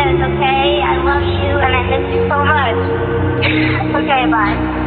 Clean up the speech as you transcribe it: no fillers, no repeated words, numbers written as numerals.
is, okay? I love you and I miss you so much. Okay, bye.